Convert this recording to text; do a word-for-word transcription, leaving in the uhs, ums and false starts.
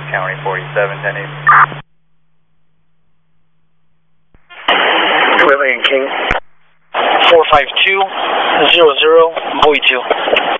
County forty-seven, ten eight. Lillian King. four five two, zero zero, buoy two.